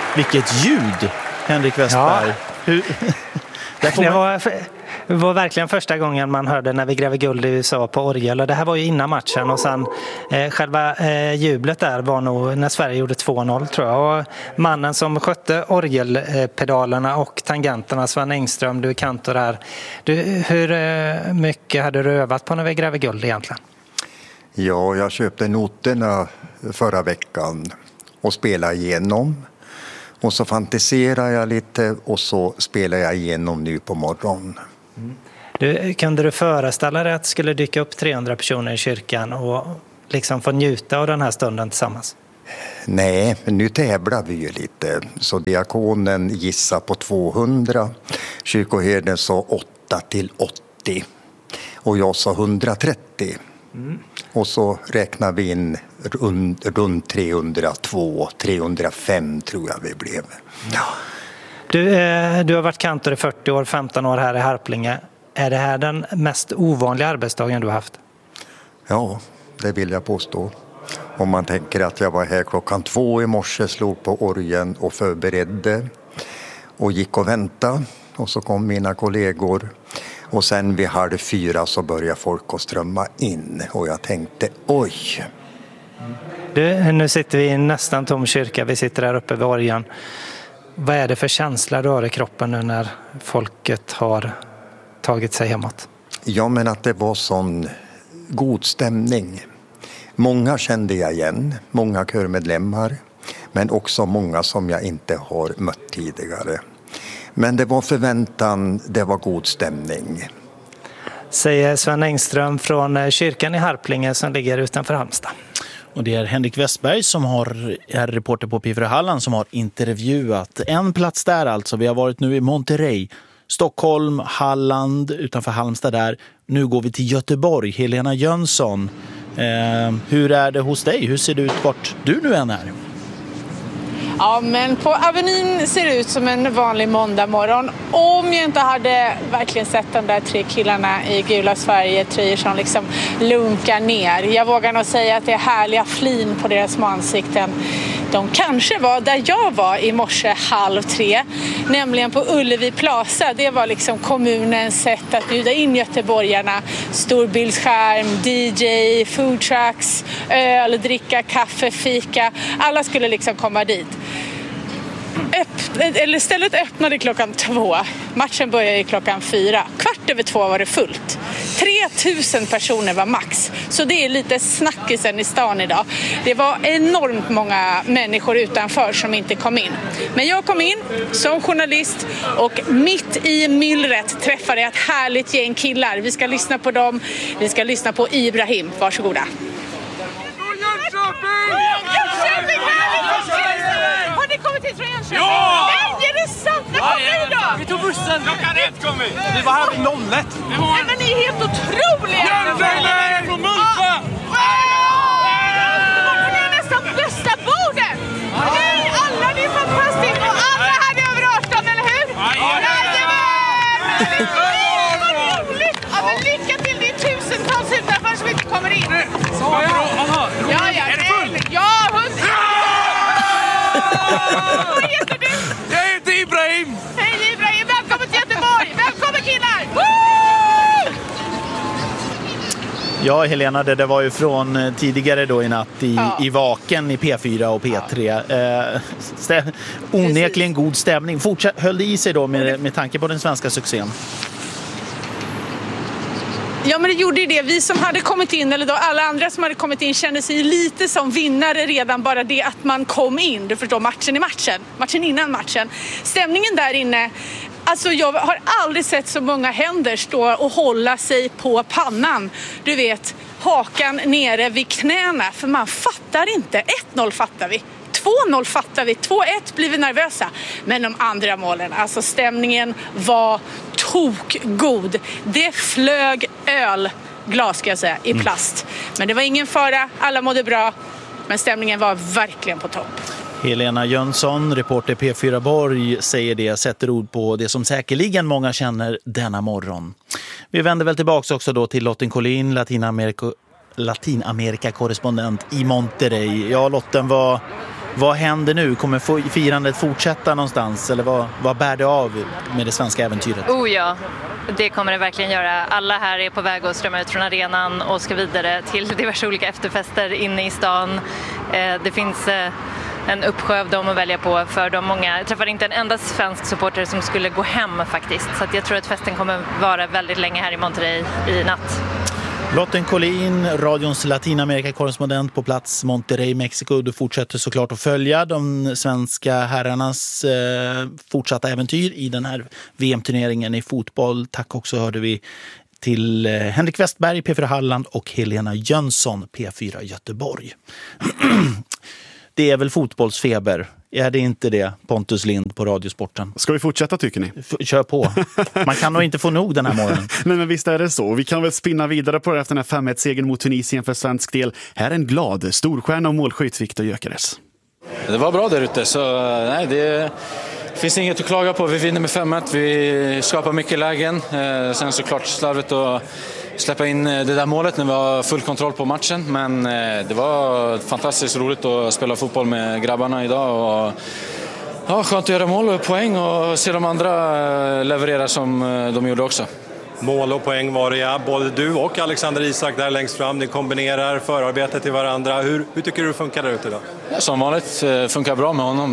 Vilket ljud, Henrik Westberg. Ja. Det var verkligen första gången man hörde när vi gräver guld i USA på orgel. Och det här var ju innan matchen. Och sen själva jublet där var nog när Sverige gjorde 2-0 tror jag. Och mannen som skötte orgelpedalerna och tangenterna, Sven Engström, du är kantor här. Hur mycket hade du övat på när vi gräver guld egentligen? Ja, jag köpte noterna förra veckan och spelade igenom. Och så fantiserar jag lite och så spelar jag igenom nu på morgonen. Kunde du föreställa dig att det skulle dyka upp 300 personer i kyrkan och liksom få njuta av den här stunden tillsammans? Nej, men nu tävlar vi ju lite. Så diakonen gissar på 200, kyrkoherden sa 8-80 och jag sa 130. Och så räknar vi in runt 302, 305 tror jag vi blev. Ja. Du har varit kantor i 40 år, 15 år här i Harplinge. Är det här den mest ovanliga arbetsdagen du har haft? Ja, det vill jag påstå. Om man tänker att jag var här 2:00 i morse, slog på orgeln och förberedde och gick och väntade. Och så kom mina kollegor. Och sen vid 3:30 så började folk att strömma in. Och jag tänkte, oj! Nu sitter vi i en nästan tom kyrka. Vi sitter där uppe vid orgeln. Vad är det för känsla du har i kroppen nu när folket har tagit sig hemåt? Ja, men att det var sån god stämning. Många kände jag igen, många körmedlemmar. Men också många som jag inte har mött tidigare. Men det var förväntan, det var god stämning. Säger Sven Engström från kyrkan i Harplinge som ligger utanför Halmstad. Och det är Henrik Westberg som är reporter på P4 Halland som har intervjuat. En plats där alltså, vi har varit nu i Monterrey, Stockholm, Halland, utanför Halmstad där. Nu går vi till Göteborg, Helena Jönsson. Hur är det hos dig? Hur ser det ut vart du nu än är? Ja, men på Avenyn ser det ut som en vanlig måndag morgon. Om jag inte hade verkligen sett de där 3 killarna i gula Sverige-tröjor som liksom lunkar ner. Jag vågar nog säga att det är härliga flin på deras små ansikten. De kanske var där jag var i morse 2:30, nämligen på Ullevi Plaza. Det var liksom kommunens sätt att bjuda in göteborgarna. Storbildsskärm, DJ, food trucks, öl, dricka, kaffe, fika. Alla skulle liksom komma dit. Stället öppnade 2:00. Matchen började 4:15. 2:15 var det fullt. 3000 personer var max. Så det är lite snackisen i stan idag. Det var enormt många människor utanför som inte kom in. Men jag kom in som journalist och mitt i myllret träffade jag ett härligt gäng killar. Vi ska lyssna på dem. Vi ska lyssna på Ibrahim. Varsågoda. Har ni kommit hit från Jönköping? Ja! Nej, är det sant? När kom ni då? Vi tog bussen. 1:00 kom vi. Vi var här vid 01. Nej, men ni är helt otroliga! Jönköping! Från Mullsjö! Och ni är nästan bästa borden! Nej, alla, ni är fantastiska! Och alla hade över 18, eller hur? Jajamän! Vad roligt! Ja, men lycka till, det är tusentals utanför som inte kommer in. Ja, Är det fullt? Ja, 100! Vad heter du? Jag heter Ibrahim. Hej Ibrahim, välkommen till Göteborg! Välkommen killar! Woo! Ja, Helena, det var ju från tidigare då i natt i Vaken i P4 och P3. Onekligen god stämning. Höll det i sig då med tanke på den svenska succén? Ja, men det gjorde ju det. Vi som hade kommit in, eller då alla andra som hade kommit in, kände sig lite som vinnare redan bara det att man kom in. Du förstår, matchen innan matchen. Stämningen där inne, alltså jag har aldrig sett så många händer stå och hålla sig på pannan. Du vet, hakan nere vid knäna, för man fattar inte. 1-0 fattar vi. 2-0 fattar vi, 2-1 blir vi nervösa. Men de andra målen, alltså stämningen var tokgod. Det flög ölglas ska jag säga, i plast. Men det var ingen fara, alla mådde bra. Men stämningen var verkligen på topp. Helena Jönsson, reporter P4 Borg, säger det, sätter ord på det som säkerligen många känner denna morgon. Vi vänder väl tillbaka också då till Lotten Collin, Latinamerika-korrespondent i Monterrey. Ja, Lotten, Vad händer nu? Kommer firandet fortsätta någonstans? Eller vad bär det av med det svenska äventyret? Ja, det kommer det verkligen göra. Alla här är på väg att strömma ut från arenan och ska vidare till diverse olika efterfester inne i stan. Det finns en uppsjö av dem att välja på för de många. Jag träffade inte en enda svensk supporter som skulle gå hem faktiskt. Så att jag tror att festen kommer vara väldigt länge här i Monterrey i natt. Lotten Collin, radions Latinamerika-korrespondent på plats Monterrey, Mexiko. Du fortsätter såklart att följa de svenska herrarnas fortsatta äventyr i den här VM-turneringen i fotboll. Tack också hörde vi till Henrik Westberg, P4 Halland och Helena Jönsson, P4 Göteborg. Det är väl fotbollsfeber? Är det inte det, Pontus Lind på Radiosporten? Ska vi fortsätta tycker ni? Kör på. Man kan nog inte få nog den här morgonen. Nej men visst är det så. Vi kan väl spinna vidare på det efter den här 5-1-segern mot Tunisien för svensk del. Här är en glad storstjärna och målskytt Viktor Gyökeres. Det var bra där ute så nej, det finns inget att klaga på. Vi vinner med 5-1. Vi skapar mycket lägen. Sen såklart slarvet att släppa in det där målet när vi har full kontroll på matchen. Men det var fantastiskt roligt att spela fotboll med grabbarna idag. Och, ja, skönt att göra mål och poäng och se de andra leverera som de gjorde också. Mål och poäng var det, ja. Både du och Alexander Isak där längst fram. Ni kombinerar förarbetet till varandra. Hur tycker du det funkar där ute idag? Ja, som vanligt funkar bra med honom.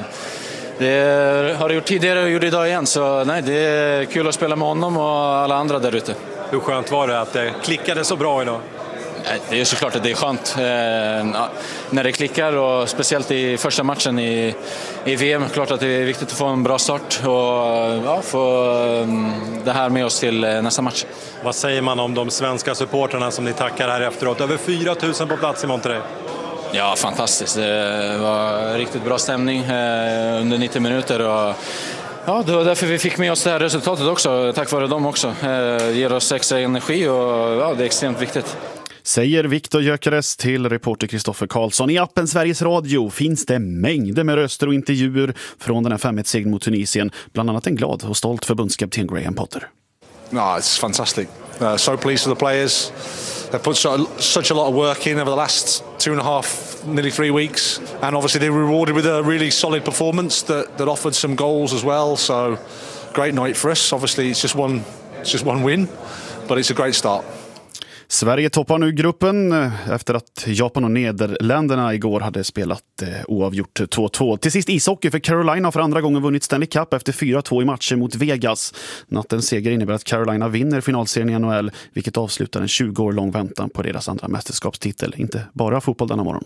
Det har det gjort tidigare och gjorde idag igen. Så nej, det är kul att spela med honom och alla andra där ute. Hur skönt var det att det klickade så bra idag? Det är såklart att det är skönt när det klickar och speciellt i första matchen i VM. Klart att det är viktigt att få en bra start och få det här med oss till nästa match. Vad säger man om de svenska supporterna som ni tackar här efteråt? Över 4 000 på plats i Monterrey. Ja, fantastiskt. Det var riktigt bra stämning under 90 minuter och ja, det var därför vi fick med oss det här resultatet också. Tack vare dem också. Ger oss extra energi och ja, det är extremt viktigt. Säger Viktor Gyökeres till reporter Kristoffer Karlsson. I appen Sveriges Radio finns det mängder med röster och intervjuer från den här 5-1-segern mot Tunisien. Bland annat en glad och stolt förbundskapten Graham Potter. No, it's fantastic. So pleased with the players. They've put such a lot of work in over the last 2.5, nearly 3 weeks. And obviously they were rewarded with a really solid performance that offered some goals as well. So great night for us. Obviously it's just one win, but it's a great start. Sverige toppar nu gruppen efter att Japan och Nederländerna igår hade spelat oavgjort 2-2. Till sist ishockey, för Carolina har för andra gången vunnit Stanley Cup efter 4-2 i matcher mot Vegas. Nattens seger innebär att Carolina vinner finalserien i NHL, vilket avslutar en 20 år lång väntan på deras andra mästerskapstitel. Inte bara fotboll denna morgon.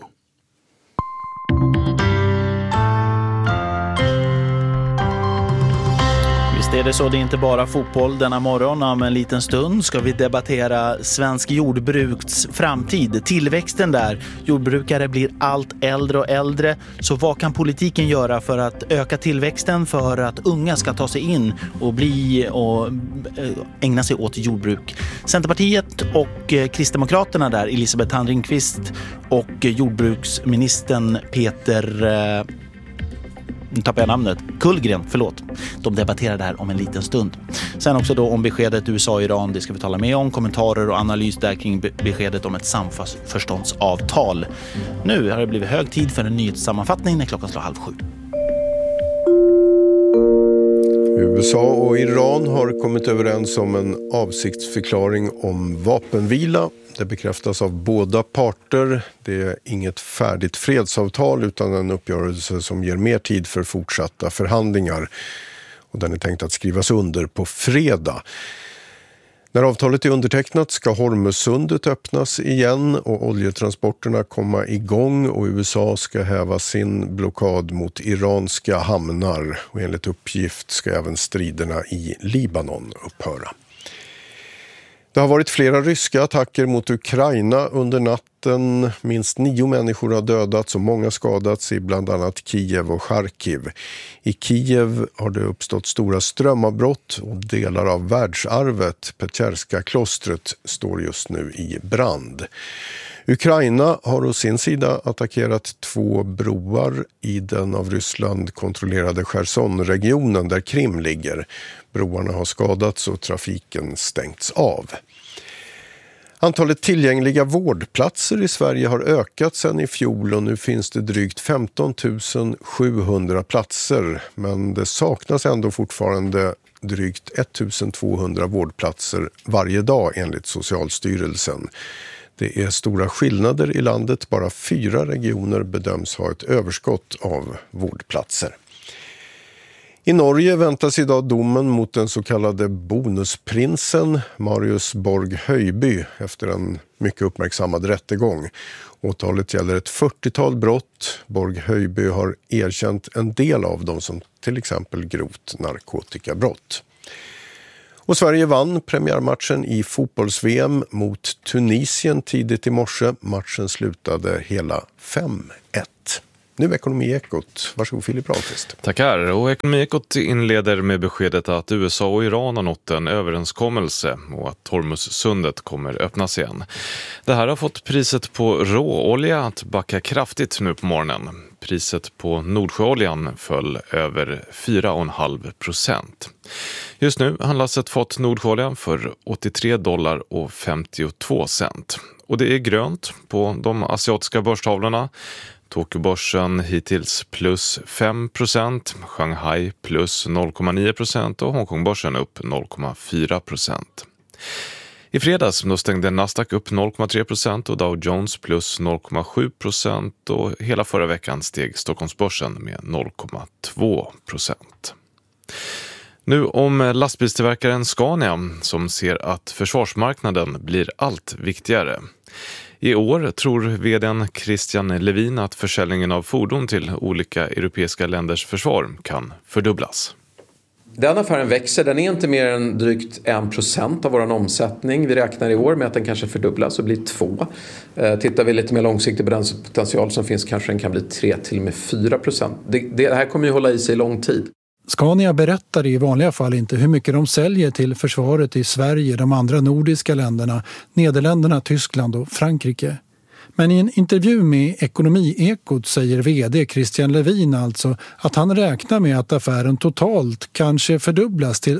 Visst är det så, det är inte bara fotboll denna morgon. Om en liten stund ska vi debattera svensk jordbruks framtid. Tillväxten där. Jordbrukare blir allt äldre och äldre. Så vad kan politiken göra för att öka tillväxten, för att unga ska ta sig in och ägna sig åt jordbruk? Centerpartiet och Kristdemokraterna där, Elisabeth Thand Ringqvist och jordbruksministern Peter... Nu tappar jag namnet. Kullgren, förlåt. De debatterar det här om en liten stund. Sen också då om beskedet USA-Iran, det ska vi tala med om. Kommentarer och analys där kring beskedet om ett samförståndsavtal. Nu har det blivit hög tid för en nyhetssammanfattning när klockan slår 6:30. USA och Iran har kommit överens om en avsiktsförklaring om vapenvila. Det bekräftas av båda parter. Det är inget färdigt fredsavtal utan en uppgörelse som ger mer tid för fortsatta förhandlingar. Och den är tänkt att skrivas under på fredag. När avtalet är undertecknat ska Hormuzsundet öppnas igen och oljetransporterna komma igång, och USA ska häva sin blockad mot iranska hamnar, och enligt uppgift ska även striderna i Libanon upphöra. Det har varit flera ryska attacker mot Ukraina under natten. Minst 9 människor har dödats och många skadats i bland annat Kiev och Charkiv. I Kiev har det uppstått stora strömavbrott och delar av världsarvet, Pecherska-klostret, står just nu i brand. Ukraina har å sin sida attackerat 2 broar i den av Ryssland kontrollerade Cherson-regionen där Krim ligger. Broarna har skadats och trafiken stängts av. Antalet tillgängliga vårdplatser i Sverige har ökat sedan i fjol och nu finns det drygt 15 700 platser. Men det saknas ändå fortfarande drygt 1200 vårdplatser varje dag enligt Socialstyrelsen. Det är stora skillnader i landet. Bara 4 regioner bedöms ha ett överskott av vårdplatser. I Norge väntas idag domen mot den så kallade bonusprinsen Marius Borg Høiby efter en mycket uppmärksammad rättegång. Åtalet gäller ett 40-tal brott. Borg Høiby har erkänt en del av dem som till exempel grovt narkotikabrott. Och Sverige vann premiärmatchen i fotbolls-VM mot Tunisien tidigt i morse. Matchen slutade hela 5-1. Nu Ekonomiekot. Varsågod Filip Rahlqvist. Tackar. Och Ekonomiekot inleder med beskedet att USA och Iran har nått en överenskommelse och att Hormuzsundet kommer öppnas igen. Det här har fått priset på råolja att backa kraftigt nu på morgonen. Priset på Nordsjöoljan föll över 4,5%. Just nu handlas ett fat Nordsjöolja för $83,52. Och det är grönt på de asiatiska börstavlorna. Tokyobörsen hittills plus 5%, Shanghai plus 0,9% och Hongkongbörsen upp 0,4%. I fredags då stängde Nasdaq upp 0,3% och Dow Jones plus 0,7% och hela förra veckan steg Stockholmsbörsen med 0,2%. Nu om lastbilstillverkaren Scania som ser att försvarsmarknaden blir allt viktigare. I år tror vd:n Christian Levin att försäljningen av fordon till olika europeiska länders försvar kan fördubblas. Den affären växer, den är inte mer än drygt 1% av vår omsättning. Vi räknar i år med att den kanske fördubblas och blir 2. Tittar vi lite mer långsiktigt på den potential som finns kanske den kan bli 3-4%. Det här kommer ju hålla i sig lång tid. Scania berättar i vanliga fall inte hur mycket de säljer till försvaret i Sverige, de andra nordiska länderna, Nederländerna, Tyskland och Frankrike. Men i en intervju med Ekonomiekot säger vd Christian Levin alltså att han räknar med att affären totalt kanske fördubblas till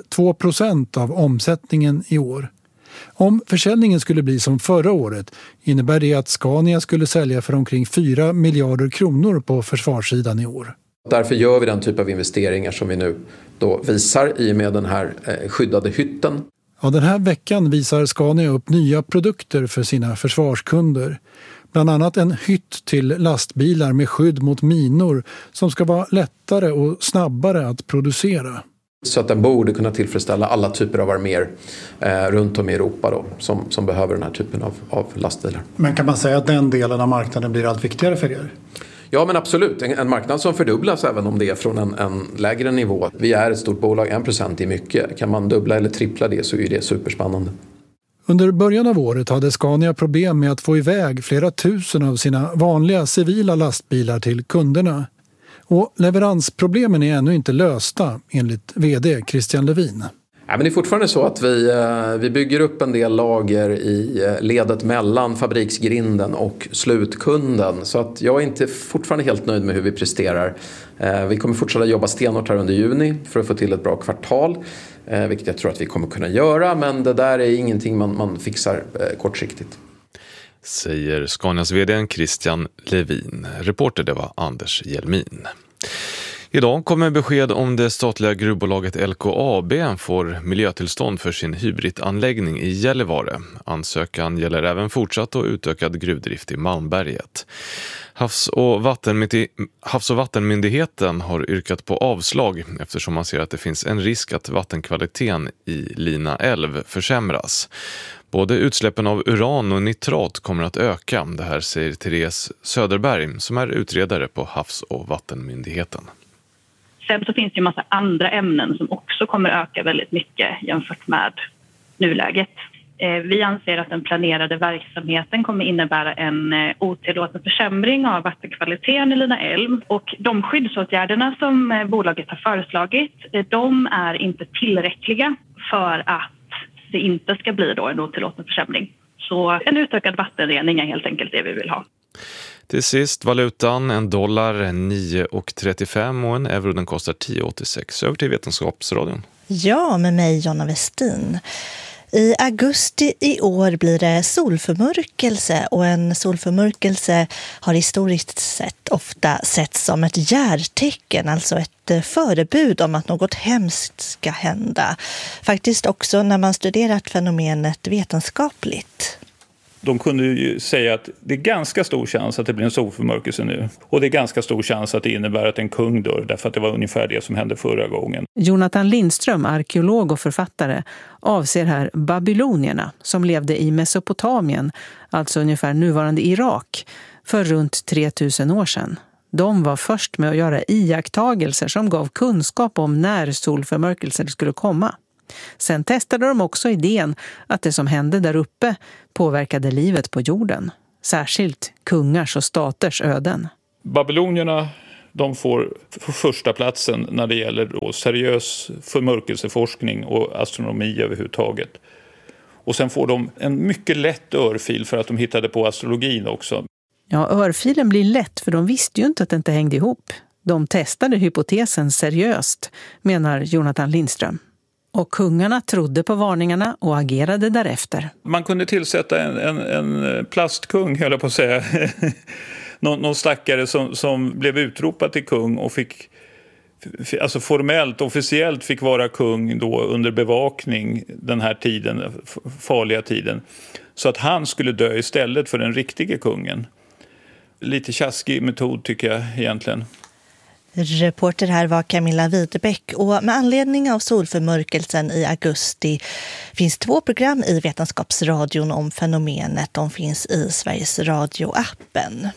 2% av omsättningen i år. Om försäljningen skulle bli som förra året innebär det att Scania skulle sälja för omkring 4 miljarder kronor på försvarssidan i år. Därför gör vi den typ av investeringar som vi nu då visar i med den här skyddade hytten. Ja, den här veckan visar Scania upp nya produkter för sina försvarskunder. Bland annat en hytt till lastbilar med skydd mot minor som ska vara lättare och snabbare att producera. Så att den borde kunna tillfredsställa alla typer av arméer runt om i Europa då, som behöver den här typen av lastbilar. Men kan man säga att den delen av marknaden blir allt viktigare för er? Ja men absolut, en marknad som fördubblas även om det är från en lägre nivå. Vi är ett stort bolag, 1% är mycket. Kan man dubbla eller trippla det så är det superspännande. Under början av året hade Scania problem med att få iväg flera tusen av sina vanliga civila lastbilar till kunderna. Och leveransproblemen är ännu inte lösta enligt vd Christian Levin. Ja, men det är fortfarande så att vi bygger upp en del lager i ledet mellan fabriksgrinden och slutkunden. Så att jag är inte fortfarande helt nöjd med hur vi presterar. Vi kommer fortsätta jobba stenhårt här under juni för att få till ett bra kvartal. Vilket jag tror att vi kommer kunna göra. Men det där är ingenting man fixar kortsiktigt. Säger Scanias vd Christian Levin. Reporter det var Anders Hjelmin. Idag kommer besked om det statliga gruvbolaget LKAB får miljötillstånd för sin hybridanläggning i Gällivare. Ansökan gäller även fortsatt och utökad gruvdrift i Malmberget. Havs- och vattenmyndigheten har yrkat på avslag eftersom man ser att det finns en risk att vattenkvaliteten i Lina älv försämras. Både utsläppen av uran och nitrat kommer att öka. Det här säger Therese Söderberg som är utredare på Havs- och vattenmyndigheten. Sen så finns det ju en massa andra ämnen som också kommer öka väldigt mycket jämfört med nuläget. Vi anser att den planerade verksamheten kommer innebära en otillåten försämring av vattenkvaliteten i Lina älv. Och de skyddsåtgärderna som bolaget har föreslagit, de är inte tillräckliga för att det inte ska bli då en otillåten försämring. Så en utökad vattenrening är helt enkelt det vi vill ha. Till sist valutan, en dollar 9,35 och en euro den kostar 10,86. Över till Vetenskapsradion. Ja, med mig Jonna Westin. I augusti i år blir det solförmörkelse, och en solförmörkelse har historiskt sett ofta setts som ett järtecken, alltså ett förebud om att något hemskt ska hända. Faktiskt också när man studerat fenomenet vetenskapligt. De kunde ju säga att det är ganska stor chans att det blir en solförmörkelse nu. Och det är ganska stor chans att det innebär att en kung dör, därför att det var ungefär det som hände förra gången. Jonathan Lindström, arkeolog och författare, avser här babylonierna som levde i Mesopotamien, alltså ungefär nuvarande Irak, för runt 3000 år sedan. De var först med att göra iakttagelser som gav kunskap om när solförmörkelser skulle komma. Sen testade de också idén att det som hände där uppe påverkade livet på jorden, särskilt kungars och staters öden. Babylonierna, de får första platsen när det gäller då seriös förmörkelseforskning och astronomi överhuvudtaget. Och sen får de en mycket lätt örfil för att de hittade på astrologin också. Ja, örfilen blir lätt för de visste ju inte att det inte hängde ihop. De testade hypotesen seriöst, menar Jonathan Lindström. Och kungarna trodde på varningarna och agerade därefter. Man kunde tillsätta en plastkung, höll jag på att säga. någon stackare som blev utropad till kung och fick, alltså formellt, officiellt fick vara kung då under bevakning den här tiden, farliga tiden. Så att han skulle dö istället för den riktiga kungen. Lite tjaskig metod tycker jag egentligen. Reporter här var Camilla Widebeck, och med anledning av solförmörkelsen i augusti finns 2 program i Vetenskapsradion om fenomenet. De finns i Sveriges Radio-appen.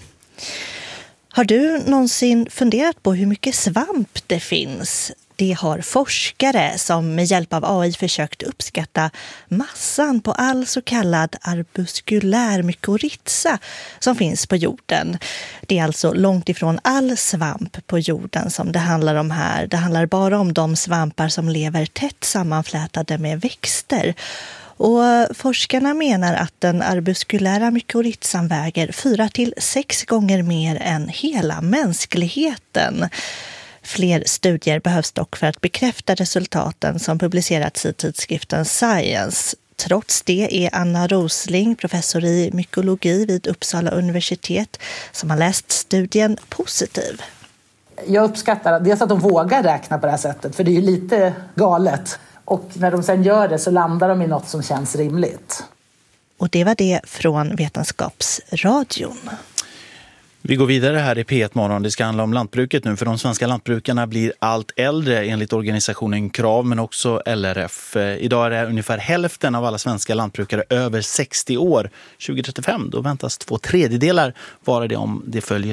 Har du någonsin funderat på hur mycket svamp det finns? Det har forskare som med hjälp av AI försökt uppskatta massan på all så kallad arbuskulär mykorrhiza som finns på jorden. Det är alltså långt ifrån all svamp på jorden som det handlar om här. Det handlar bara om de svampar som lever tätt sammanflätade med växter. Och forskarna menar att den arbuskulära mykorrhizan väger 4-6 gånger mer än hela mänskligheten. Fler studier behövs dock för att bekräfta resultaten som publicerats i tidskriften Science. Trots det är Anna Rosling, professor i mykologi vid Uppsala universitet, som har läst studien, positiv. Jag uppskattar dels att de vågar räkna på det här sättet, för det är ju lite galet. Och när de sen gör det så landar de i något som känns rimligt. Och det var det från Vetenskapsradion. Vi går vidare här i P1 Morgon. Det ska handla om lantbruket nu, för de svenska lantbrukarna blir allt äldre enligt organisationen Krav, men också LRF. Idag är det ungefär hälften av alla svenska lantbrukare över 60 år. 2035 då väntas 2/3 vara det om det följer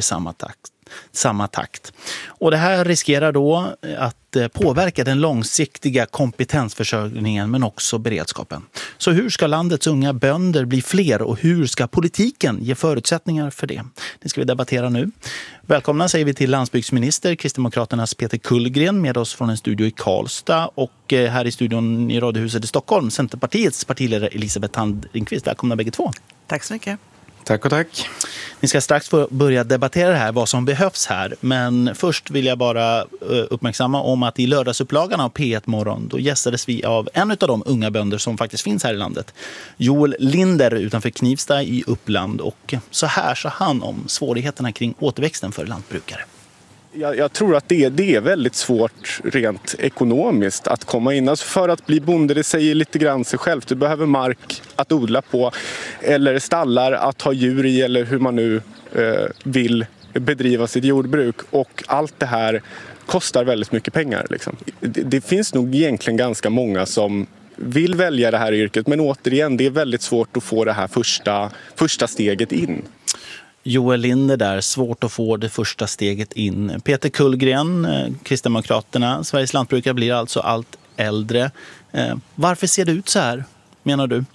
samma takt. Och det här riskerar då att påverka den långsiktiga kompetensförsörjningen, men också beredskapen. Så hur ska landets unga bönder bli fler, och hur ska politiken ge förutsättningar för det? Det ska vi debattera nu. Välkomna säger vi till landsbygdsminister Kristdemokraternas Peter Kullgren, med oss från en studio i Karlstad, och här i studion i Radiohuset i Stockholm Centerpartiets partiledare Elisabeth Thand Ringqvist. Välkomna bägge två. Tack så mycket. Tack och tack. Ni ska strax få börja debattera det här, vad som behövs här. Men först vill jag bara uppmärksamma om att i lördagsupplagan av P1 Morgon då gästades vi av en av de unga bönder som faktiskt finns här i landet. Joel Linder utanför Knivsta i Uppland. Och så här sa han om svårigheterna kring återväxten för lantbrukare. Jag tror att det är väldigt svårt rent ekonomiskt att komma in. Alltså för att bli bonde, det säger lite grann sig själv. Du behöver mark att odla på, eller stallar att ha djur i, eller hur man nu vill bedriva sitt jordbruk. Och allt det här kostar väldigt mycket pengar. Liksom. Det finns nog egentligen ganska många som vill välja det här yrket, men återigen, det är väldigt svårt att få det här första steget in. Joel Linder där, svårt att få det första steget in. Peter Kullgren, Kristdemokraterna, Sveriges lantbrukare blir alltså allt äldre. Varför ser det ut så här, menar du?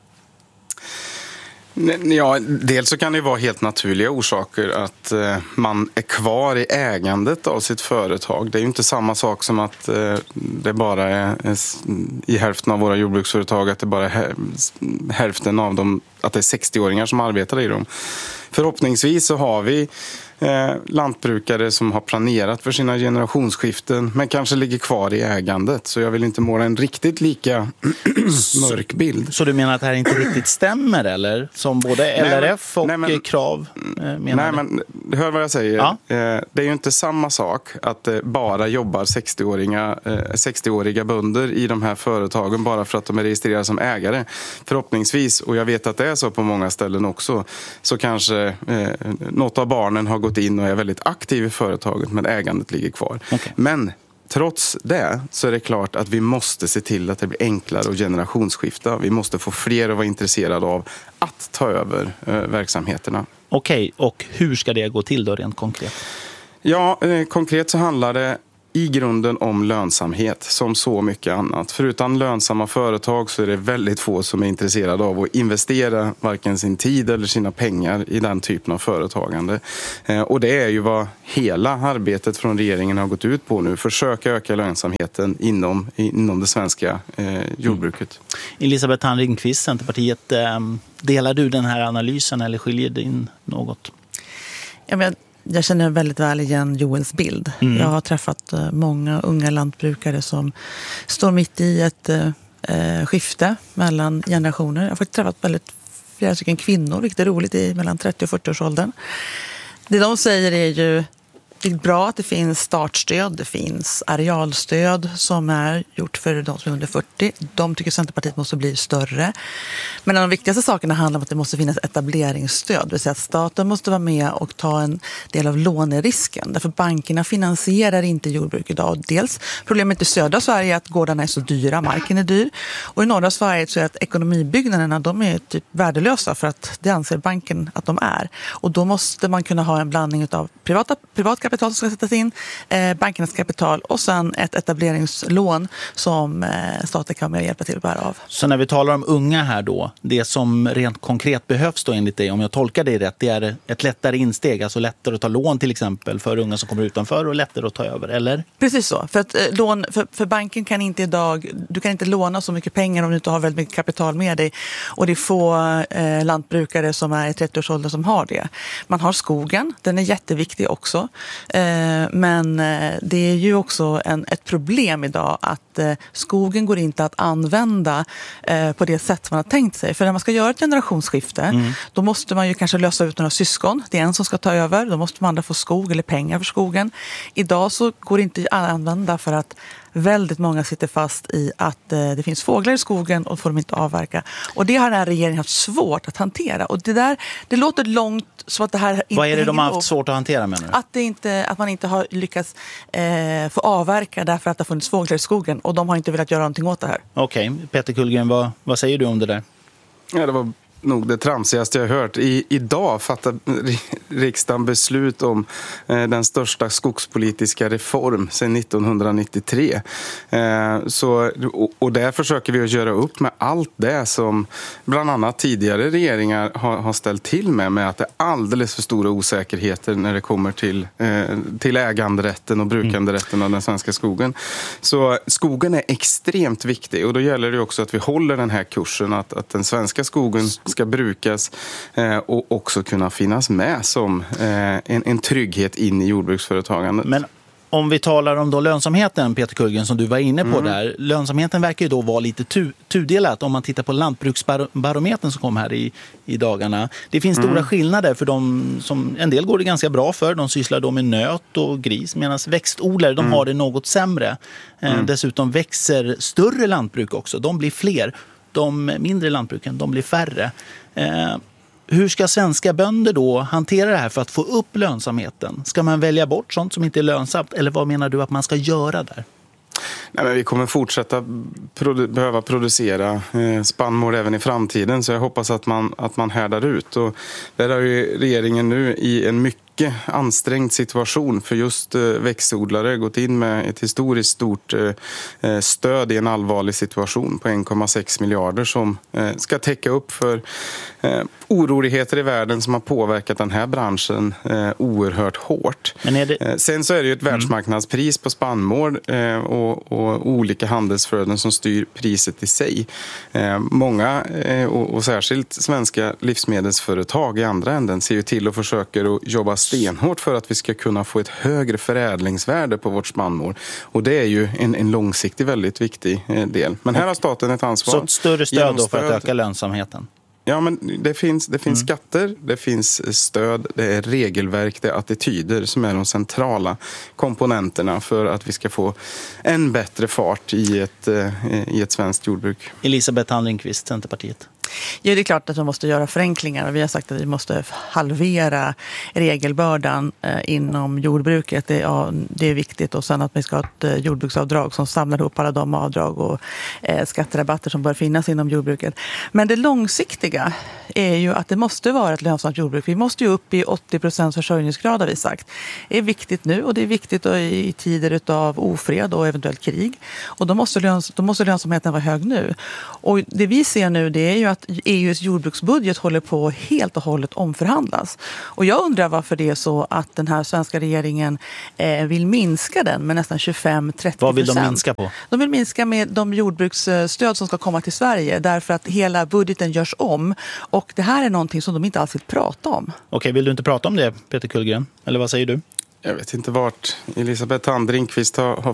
Ja, dels så kan det vara helt naturliga orsaker att man är kvar i ägandet av sitt företag. Det är ju inte samma sak som att det bara är i hälften av våra jordbruksföretag att det bara är hälften av dem, att det är 60-åringar som arbetar i dem. Förhoppningsvis så har vi lantbrukare som har planerat för sina generationsskiften men kanske ligger kvar i ägandet. Så jag vill inte måla en riktigt lika mörk bild. Så du menar att det här inte riktigt stämmer, eller? Som både LRF och Krav menar? Nej, men hör vad jag säger. Ja. Det är ju inte samma sak att bara jobbar 60-åriga bönder i de här företagen bara för att de är registrerade som ägare. Förhoppningsvis, och jag vet att det är så på många ställen också, så kanske något av barnen har gått in och är väldigt aktiv i företaget, men ägandet ligger kvar. Okay. Men trots det så är det klart att vi måste se till att det blir enklare att generationsskifta. Vi måste få fler att vara intresserade av att ta över verksamheterna. Okej, och hur ska det gå till då rent konkret? Ja, konkret så handlar det i grunden om lönsamhet som så mycket annat. För utan lönsamma företag så är det väldigt få som är intresserade av att investera varken sin tid eller sina pengar i den typen av företagande. Och det är ju vad hela arbetet från regeringen har gått ut på nu. Försöka öka lönsamheten inom det svenska jordbruket. Elisabeth Thand Ringqvist, Centerpartiet, delar du den här analysen eller skiljer det in något? Jag känner väldigt väl igen Joels bild. Jag har träffat många unga lantbrukare som står mitt i ett skifte mellan generationer. Jag har faktiskt träffat flera stycken kvinnor, vilket är roligt, i mellan 30 och 40-årsåldern. Det de säger är ju det är bra att det finns startstöd, det finns arealstöd som är gjort för de som är under 40. De tycker Centerpartiet måste bli större. Men de viktigaste sakerna handlar om att det måste finnas etableringsstöd. Det vill säga att staten måste vara med och ta en del av lånerisken. Därför bankerna finansierar inte jordbruk idag. Dels problemet i södra Sverige är att gårdarna är så dyra, marken är dyr. Och i norra Sverige så är att ekonomibyggnaderna, de är typ värdelösa för att det anser banken att de är. Och då måste man kunna ha en blandning av privat kapital som ska sättas in, bankernas kapital och sen ett etableringslån som staten kan med och hjälpa till att bära av. Så när vi talar om unga här då, det som rent konkret behövs då enligt dig, om jag tolkar det rätt, det är ett lättare insteg, alltså lättare att ta lån till exempel för unga som kommer utanför och lättare att ta över, eller? Precis så, för att för banken kan inte idag, du kan inte låna så mycket pengar om du inte har väldigt mycket kapital med dig, och det är få lantbrukare som är i 30-årsåldern som har det. Man har skogen, den är jätteviktig också. Men det är ju också ett problem idag att skogen går inte att använda på det sätt man har tänkt sig. För när man ska göra ett generationsskifte, då måste man ju kanske lösa ut några syskon. Det är en som ska ta över, då måste man andra få skog eller pengar för skogen. Idag så går det inte att använda för att väldigt många sitter fast i att det finns fåglar i skogen och får de inte avverka. Och det har den här regeringen haft svårt att hantera. Och det låter långt så att det här inte. Vad är det de har haft svårt att hantera, menar du? Att man inte har lyckats få avverka därför att det har funnits fåglar i skogen, och de har inte velat göra någonting åt det här. Okej, Peter Kullgren, vad säger du om det där? Ja, det var nog det tramsigaste jag hört. Idag fattar riksdagen beslut om den största skogspolitiska reform sedan 1993. Och där försöker vi att göra upp med allt det som bland annat tidigare regeringar har ställt till med att det är alldeles för stora osäkerheter när det kommer till äganderätten och brukanderätten av den svenska skogen. Så skogen är extremt viktig, och då gäller det också att vi håller den här kursen, att den svenska skogen ska brukas och också kunna finnas med som en trygghet in i jordbruksföretagandet. Men om vi talar om då lönsamheten, Peter Kullgren, som du var inne på där. Lönsamheten verkar ju då vara lite tudelat om man tittar på lantbruksbarometern som kom här i dagarna. Det finns stora skillnader för de som, en del går det ganska bra för. De sysslar då med nöt och gris, medan växtodlare, de har det något sämre. Dessutom växer större lantbruk också. De blir fler. De mindre lantbruken, de blir färre. Hur ska svenska bönder då hantera det här för att få upp lönsamheten? Ska man välja bort sånt som inte är lönsamt, eller vad menar du att man ska göra där? Nej, men vi kommer fortsätta behöva producera spannmål även i framtiden, så jag hoppas att man härdar ut. Och där har ju regeringen nu i en mycket ansträngd situation för just växtodlare gått in med ett historiskt stort stöd i en allvarlig situation på 1,6 miljarder som ska täcka upp för oroligheter i världen som har påverkat den här branschen oerhört hårt. Men sen så är det ju ett världsmarknadspris på spannmål och olika handelsflöden som styr priset i sig. Många och särskilt svenska livsmedelsföretag i andra änden ser ju till och försöker att jobba stenhårt för att vi ska kunna få ett högre förädlingsvärde på vårt spannmål. Och det är ju en långsiktig väldigt viktig del. Men här har staten ett ansvar. Så ett större stöd då för att öka lönsamheten? Ja, men det finns skatter, det finns stöd, det är regelverk, det är attityder som är de centrala komponenterna för att vi ska få en bättre fart i ett svenskt jordbruk. Elisabeth Thand-Ringqvist, Centerpartiet. Ja, det är klart att vi måste göra förenklingar. Vi har sagt att vi måste halvera regelbördan inom jordbruket. Det är viktigt. Och sen att vi ska ha ett jordbruksavdrag som samlar ihop alla de avdrag och skatterabatter som bör finnas inom jordbruket. Men det långsiktiga är ju att det måste vara ett lönsamt jordbruk. Vi måste ju upp i 80% försörjningsgrad, har vi sagt. Det är viktigt nu och det är viktigt i tider av ofred och eventuellt krig. Och då måste lönsamheten vara hög nu. Och det vi ser nu, det är ju att EUs jordbruksbudget håller på helt och hållet omförhandlas. Och jag undrar varför det är så att den här svenska regeringen vill minska den med nästan 25-30%. Vad vill de minska på? De vill minska med de jordbruksstöd som ska komma till Sverige därför att hela budgeten görs om. Och det här är någonting som de inte alls vill prata om. Okej, vill du inte prata om det, Peter Kullgren? Eller vad säger du? Jag vet inte vart Elisabeth Thand-Ringqvist har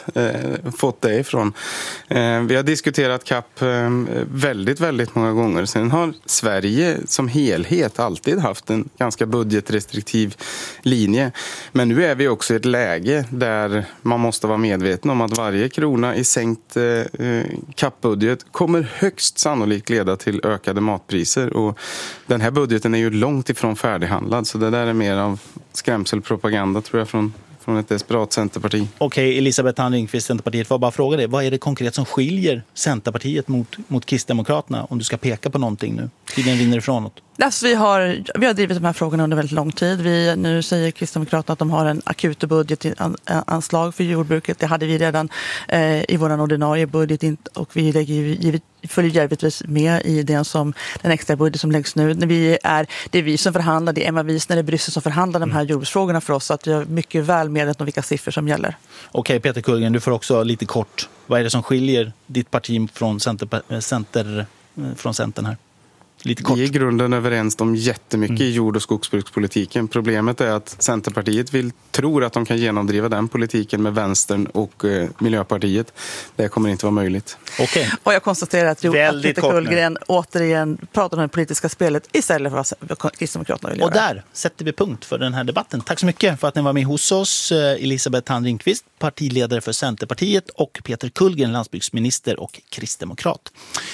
fått det ifrån. Vi har diskuterat CAP väldigt, väldigt många gånger. Sen har Sverige som helhet alltid haft en ganska budgetrestriktiv linje. Men nu är vi också i ett läge där man måste vara medveten om att varje krona i sänkt CAP-budget kommer högst sannolikt leda till ökade matpriser. Och den här budgeten är ju långt ifrån färdighandlad, så det där är mer av skrämselpropaganda, tror jag, från ett desperat Centerparti. Okej, Elisabeth Thand-Ringqvist, Centerpartiet, får bara fråga dig. Vad är det konkret som skiljer Centerpartiet mot Kristdemokraterna, om du ska peka på någonting nu? Tiden rinner ifrån något. Alltså, vi har drivit de här frågorna under väldigt lång tid. Nu säger Kristdemokraterna att de har en akut budgetanslag för jordbruket. Det hade vi redan i vår ordinarie budget, och vi följer givetvis med i den extra budget som läggs nu. Det är vi som förhandlar, det är Emma Wiesner i Bryssel som förhandlar de här jordbruksfrågorna för oss, så att jag är mycket väl medveten om vilka siffror som gäller. Okej, Peter Kullgren, du får också lite kort. Vad är det som skiljer ditt parti från Centern här? Lite kort. Vi är i grunden överens om jättemycket i jord- och skogsbrukspolitiken. Problemet är att Centerpartiet tror att de kan genomdriva den politiken med Vänstern och Miljöpartiet. Det kommer inte vara möjligt. Okay. Och jag konstaterar att Peter Kullgren återigen pratar om det politiska spelet istället för vad Kristdemokraterna vill göra. Och där sätter vi punkt för den här debatten. Tack så mycket för att ni var med hos oss. Elisabeth Thand-Ringqvist, partiledare för Centerpartiet, och Peter Kullgren, landsbygdsminister och kristdemokrat.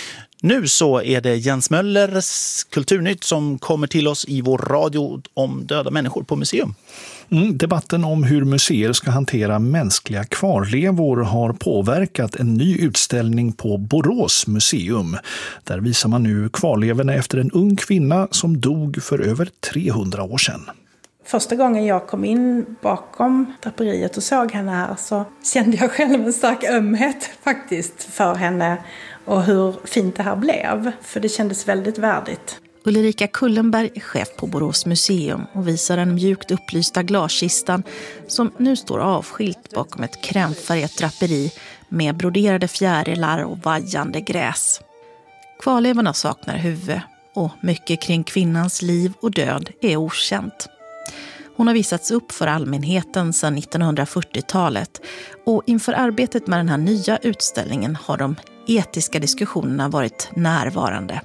Nu så är det Jens Möllers Kulturnytt som kommer till oss i vår radio om döda människor på museum. Debatten om hur museer ska hantera mänskliga kvarlevor har påverkat en ny utställning på Borås museum. Där visar man nu kvarlevorna efter en ung kvinna som dog för över 300 år sedan. Första gången jag kom in bakom draperiet och såg henne här så kände jag själv en stark ömhet faktiskt för henne och hur fint det här blev. För det kändes väldigt värdigt. Ulrika Kullenberg är chef på Borås museum och visar den mjukt upplysta glaskistan som nu står avskilt bakom ett krämfärgat draperi med broderade fjärilar och vajande gräs. Kvarlevorna saknar huvud och mycket kring kvinnans liv och död är okänt. Hon har visats upp för allmänheten sedan 1940-talet och inför arbetet med den här nya utställningen har de etiska diskussionerna varit närvarande.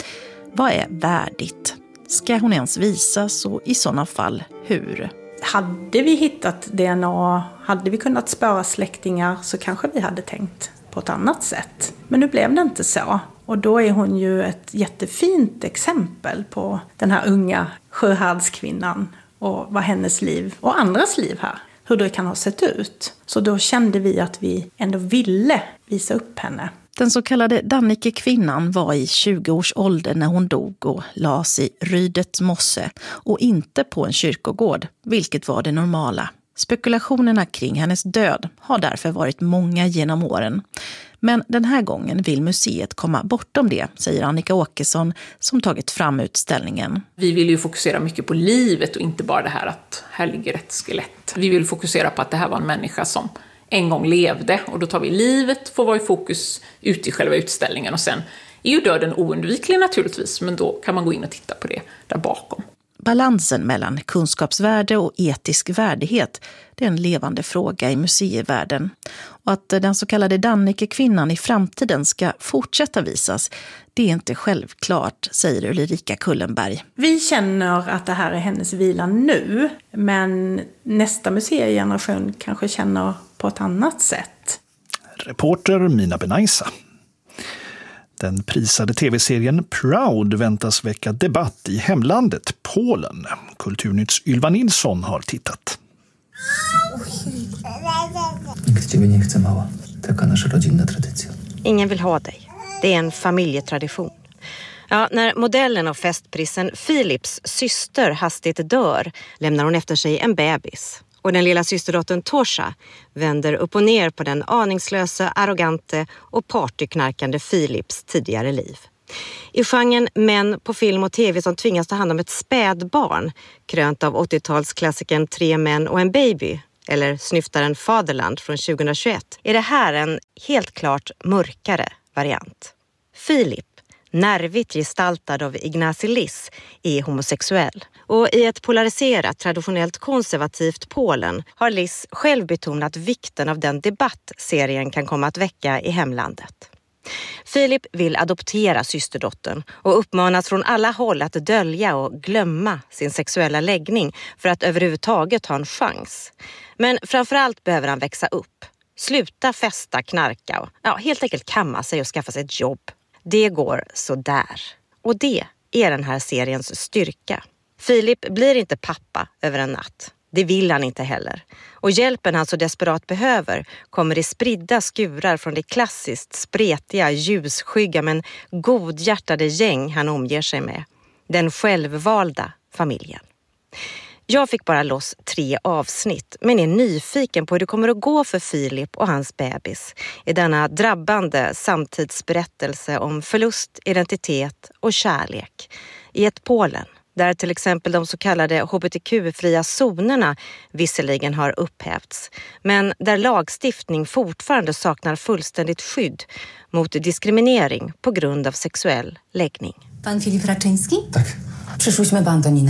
Vad är värdigt? Ska hon ens visas och i sådana fall hur? Hade vi hittat DNA, hade vi kunnat spåra släktingar så kanske vi hade tänkt på ett annat sätt. Men nu blev det inte så. Och då är hon ju ett jättefint exempel på den här unga sjöhärdskvinnan och vad hennes liv och andras liv här, hur det kan ha sett ut. Så då kände vi att vi ändå ville visa upp henne. Den så kallade Dannike-kvinnan var i 20 års ålder när hon dog och lades i Rydets mosse och inte på en kyrkogård, vilket var det normala. Spekulationerna kring hennes död har därför varit många genom åren. Men den här gången vill museet komma bortom det, säger Annika Åkesson som tagit fram utställningen. Vi vill ju fokusera mycket på livet och inte bara det här att här ligger ett skelett. Vi vill fokusera på att det här var en människa som en gång levde och då tar vi livet, får vara i fokus ute i själva utställningen och sen är ju döden oundviklig naturligtvis, men då kan man gå in och titta på det där bakom. Balansen mellan kunskapsvärde och etisk värdighet, det är en levande fråga i museivärlden. Och att den så kallade Dannike-kvinnan i framtiden ska fortsätta visas, det är inte självklart, säger Ulrika Kullenberg. Vi känner att det här är hennes vila nu, men nästa museigeneration kanske känner på ett annat sätt. Reporter Mina Benaisa. Den prisade tv-serien Proud väntas väcka debatt i hemlandet Polen. Kulturnytts Ylva Nilsson har tittat. Ingen vill ha dig. Det är en familjetradition. Ja, när modellen och festprisen Philips syster hastigt dör lämnar hon efter sig en bebis. Och den lilla systerdottern Tosha vänder upp och ner på den aningslösa, arrogante och partyknarkande Philips tidigare liv. I genren män på film och tv som tvingas ta hand om ett spädbarn, krönt av 80-talsklassikern 3 män och en baby, eller snyftaren Fatherland från 2021, är det här en helt klart mörkare variant. Philip, nervigt gestaltad av Ignacy Liss, är homosexuell. Och i ett polariserat, traditionellt konservativt Polen har Liss själv betonat vikten av den debatt serien kan komma att väcka i hemlandet. Philip vill adoptera systerdottern och uppmanas från alla håll att dölja och glömma sin sexuella läggning för att överhuvudtaget ha en chans. Men framförallt behöver han växa upp, sluta festa, knarka och helt enkelt kamma sig och skaffa sig ett jobb. Det går så där. Och det är den här seriens styrka. Philip blir inte pappa över en natt. Det vill han inte heller. Och hjälpen han så desperat behöver kommer i spridda skurar från det klassiskt spretiga, ljusskygga men godhjärtade gäng han omger sig med. Den självvalda familjen. Jag fick bara loss 3 avsnitt men är nyfiken på hur det kommer att gå för Philip och hans bebis i denna drabbande samtidsberättelse om förlust, identitet och kärlek i ett Polen där till exempel de så kallade hbtq-fria zonerna visserligen har upphävts, men där lagstiftning fortfarande saknar fullständigt skydd mot diskriminering på grund av sexuell läggning. Pan Filip Raczyński? Tak. Przyszłyśmy po Antoninę.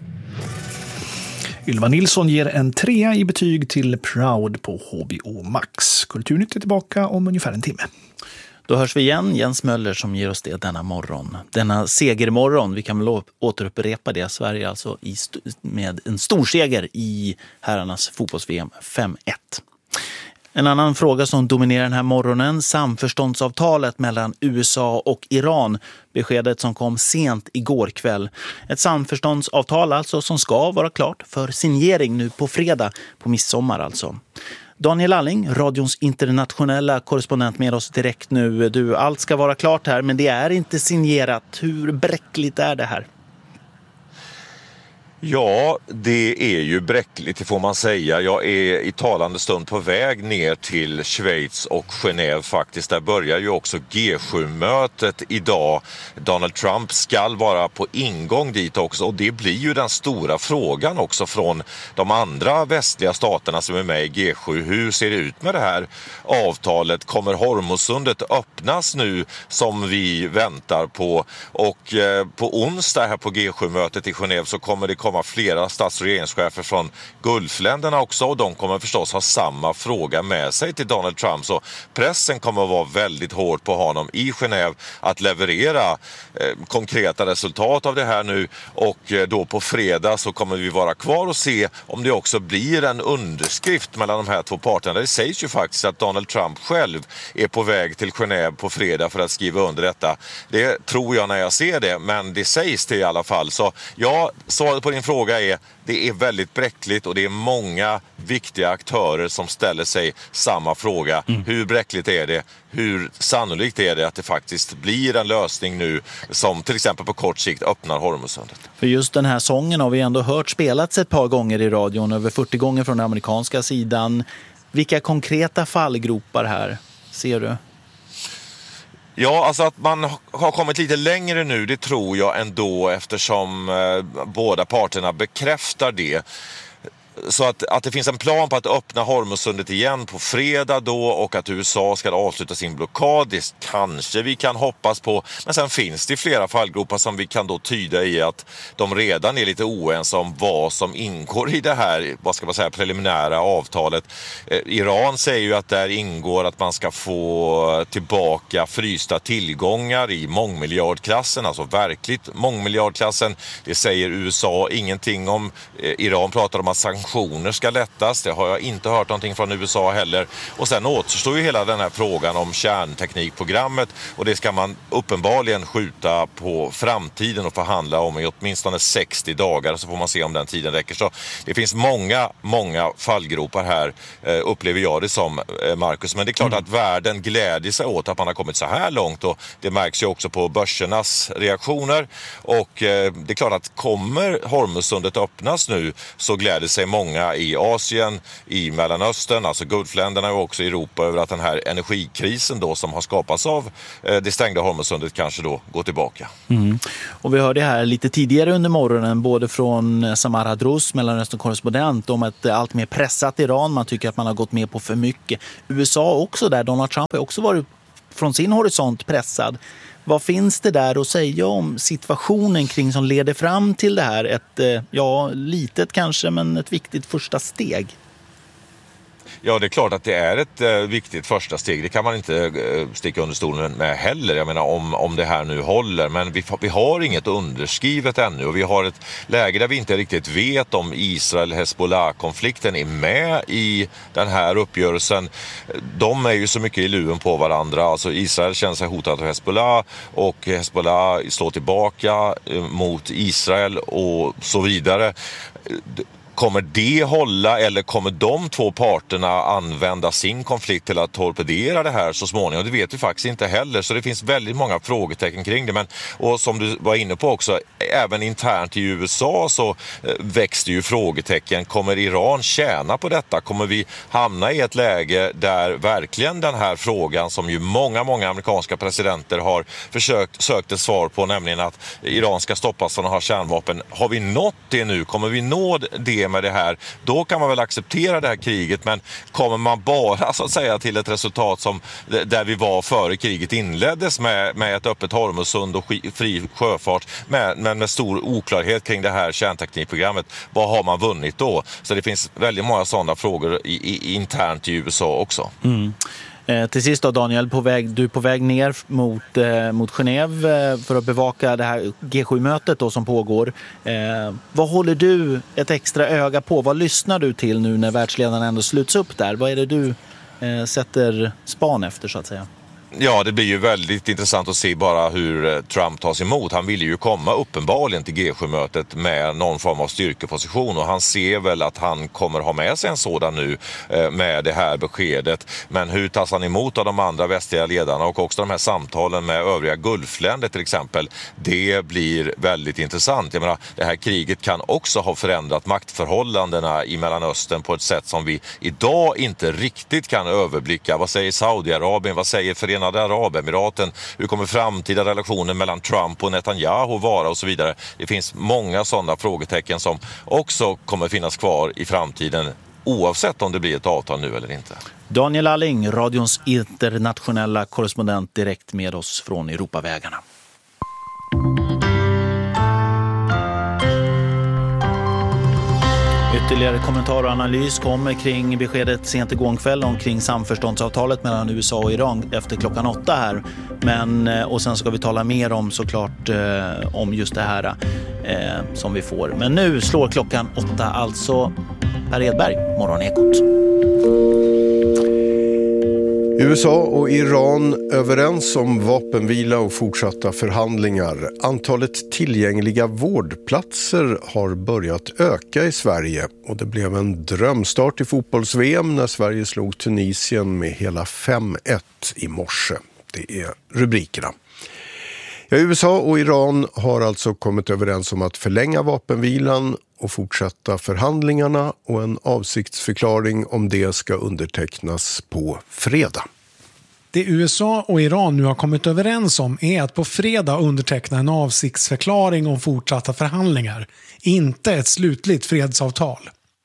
Ylva Nilsson ger en 3 i betyg till Proud på HBO Max. Kulturnytt är tillbaka om ungefär en timme. Då hörs vi igen, Jens Möller som ger oss det denna morgon. Denna segermorgon, vi kan väl återupprepa det. Sverige alltså med en stor seger i herrarnas fotbolls-VM 5-1. En annan fråga som dominerar den här morgonen, samförståndsavtalet mellan USA och Iran. Beskedet som kom sent igår kväll. Ett samförståndsavtal alltså som ska vara klart för signering nu på fredag, på midsommar alltså. Daniel Alling, radions internationella korrespondent med oss direkt nu. Du, allt ska vara klart här men det är inte signerat. Hur bräckligt är det här? Ja, det är ju bräckligt, det får man säga. Jag är i talande stund på väg ner till Schweiz och Genève faktiskt. Där börjar ju också G7-mötet idag. Donald Trump ska vara på ingång dit också och det blir ju den stora frågan också från de andra västliga staterna som är med i G7. Hur ser det ut med det här avtalet? Kommer Hormuzsundet öppnas nu som vi väntar på? Och på onsdag här på G7-mötet i Genève så kommer det komma flera stats- och regeringschefer från Gulfländerna också och de kommer förstås ha samma fråga med sig till Donald Trump. Så pressen kommer att vara väldigt hård på honom i Genève att leverera konkreta resultat av det här nu och då på fredag så kommer vi vara kvar och se om det också blir en underskrift mellan de här två parterna. Det sägs ju faktiskt att Donald Trump själv är på väg till Genève på fredag för att skriva under detta. Det tror jag när jag ser det, men det sägs det i alla fall. Så ja, svaret på din fråga är det är väldigt bräckligt och det är många viktiga aktörer som ställer sig samma fråga. Hur bräckligt är det? Hur sannolikt är det att det faktiskt blir en lösning nu som till exempel på kort sikt öppnar Hormuzsundet? För just den här sången har vi ändå hört spelats ett par gånger i radion, över 40 gånger från den amerikanska sidan. Vilka konkreta fallgropar här ser du? Ja, alltså att man har kommit lite längre nu, det tror jag ändå eftersom båda parterna bekräftar det. Så att det finns en plan på att öppna Hormuzsundet igen på fredag då, och att USA ska avsluta sin blockad, det kanske vi kan hoppas på. Men sen finns det flera fallgropar som vi kan då tyda i att de redan är lite oense om vad som ingår i det här, vad ska man säga, preliminära avtalet. Iran säger ju att där ingår att man ska få tillbaka frysta tillgångar i mångmiljardklassen, alltså verkligt mångmiljardklassen. Det säger USA ingenting om. Iran pratar om att sanktioner ska lättas. Det har jag inte hört någonting från USA heller. Och sen återstår ju hela den här frågan om kärnteknikprogrammet, och det ska man uppenbarligen skjuta på framtiden och förhandla om i åtminstone 60 dagar, så får man se om den tiden räcker. Så det finns många fallgropar här, upplever jag det som, Marcus. Men det är klart att världen glädjer sig åt att man har kommit så här långt, och det märks ju också på börsernas reaktioner. Och det är klart att kommer Hormuzsundet öppnas nu, så gläder sig många i Asien, i Mellanöstern, alltså Gulfländerna, och också i Europa över att den här energikrisen då som har skapats av det stängda Hormuzsundet kanske då går tillbaka. Och vi hörde här lite tidigare under morgonen både från Samar Hadrous, Mellanöstern-korrespondent, om ett allt mer pressat Iran. Man tycker att man har gått med på för mycket. USA också där, Donald Trump har också varit från sin horisont pressad. Vad finns det där att säga om situationen kring som leder fram till det här? Ett, litet kanske, men ett viktigt första steg. Ja, det är klart att det är ett viktigt första steg. Det kan man inte sticka under stolen med heller. Jag menar om det här nu håller. Men vi har inget underskrivet ännu, och vi har ett läge där vi inte riktigt vet om Israel-Hezbollah-konflikten är med i den här uppgörelsen. De är ju så mycket i luven på varandra. Alltså Israel känner sig hotad av Hezbollah, och Hezbollah slår tillbaka mot Israel och så vidare. Kommer det hålla, eller kommer de två parterna använda sin konflikt till att torpedera det här så småningom? Det vet vi faktiskt inte heller, så det finns väldigt många frågetecken kring det. Och som du var inne på också, även internt i USA så växte ju frågetecken. Kommer Iran tjäna på detta? Kommer vi hamna i ett läge där verkligen den här frågan, som ju många amerikanska presidenter har sökt ett svar på, nämligen att Iran ska stoppas från att ha kärnvapen. Har vi nått det nu? Kommer vi nå det med det här? Då kan man väl acceptera det här kriget, men kommer man bara så att säga till ett resultat som där vi var före kriget inleddes med ett öppet Hormuzsund och fri sjöfart, men med stor oklarhet kring det här kärnteknikprogrammet, vad har man vunnit då? Så det finns väldigt många sådana frågor internt i USA också. Till sist då, Daniel, du är på väg ner mot Genève för att bevaka det här G7-mötet då som pågår. Vad håller du ett extra öga på? Vad lyssnar du till nu när världsledarna ändå sluts upp där? Vad är det du sätter span efter, så att säga? Ja, det blir ju väldigt intressant att se bara hur Trump tas emot. Han vill ju komma uppenbarligen till G7-mötet med någon form av styrkeposition, och han ser väl att han kommer ha med sig en sådan nu med det här beskedet. Men hur tas han emot av de andra västliga ledarna, och också de här samtalen med övriga Gulfländer till exempel, det blir väldigt intressant. Jag menar, det här kriget kan också ha förändrat maktförhållandena i Mellanöstern på ett sätt som vi idag inte riktigt kan överblicka. Vad säger Saudiarabien? Vad säger Förenade Arabemiraten? Hur kommer framtida relationer mellan Trump och Netanyahu vara, och så vidare? Det finns många sådana frågetecken som också kommer finnas kvar i framtiden, oavsett om det blir ett avtal nu eller inte. Daniel Alling, radions internationella korrespondent, direkt med oss från Europavägarna. Ytterligare kommentar och analys kommer kring beskedet sent igår kväll omkring samförståndsavtalet mellan USA och Iran efter klockan 8 här. Och sen ska vi tala mer om såklart om just det här som vi får. Men nu slår klockan 8, alltså Per Edberg, Morgonekot. USA och Iran överens om vapenvila och fortsatta förhandlingar. Antalet tillgängliga vårdplatser har börjat öka i Sverige, och det blev en drömstart i fotbolls-VM när Sverige slog Tunisien med hela 5-1 i morse. Det är rubrikerna. USA och Iran har alltså kommit överens om att förlänga vapenvilan och fortsätta förhandlingarna, och en avsiktsförklaring om det ska undertecknas på fredag. Det USA och Iran nu har kommit överens om är att på fredag underteckna en avsiktsförklaring om fortsatta förhandlingar, inte ett slutligt fredsavtal.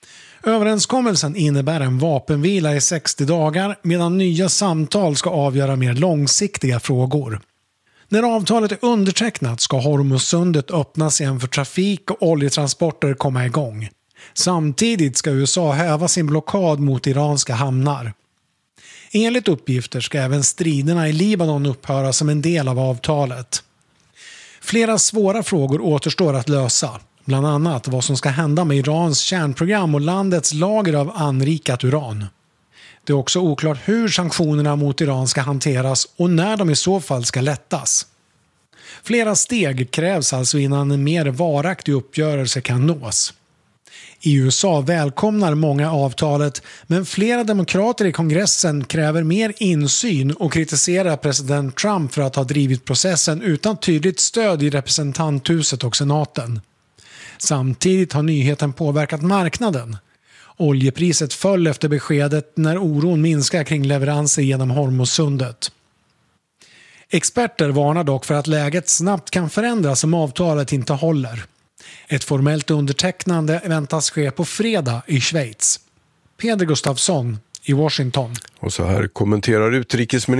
Överenskommelsen innebär en vapenvila i 60 dagar medan nya samtal ska avgöra mer långsiktiga frågor. När avtalet är undertecknat ska Hormuzsundet öppnas igen för trafik och oljetransporter komma igång. Samtidigt ska USA häva sin blockad mot iranska hamnar. Enligt uppgifter ska även striderna i Libanon upphöra som en del av avtalet. Flera svåra frågor återstår att lösa, bland annat vad som ska hända med Irans kärnprogram och landets lager av anrikat uran. Det är också oklart hur sanktionerna mot Iran ska hanteras och när de i så fall ska lättas. Flera steg krävs alltså innan en mer varaktig uppgörelse kan nås. I USA välkomnar många avtalet, men flera demokrater i kongressen kräver mer insyn och kritiserar president Trump för att ha drivit processen utan tydligt stöd i representanthuset och senaten. Samtidigt har nyheten påverkat marknaden. Oljepriset föll efter beskedet när oron minskar kring leveranser genom Hormuzsundet. Experter varnar dock för att läget snabbt kan förändras om avtalet inte håller. Ett formellt undertecknande väntas ske på fredag i Schweiz. Peder Gustafsson i Washington. Och så här kommenterar utrikesministern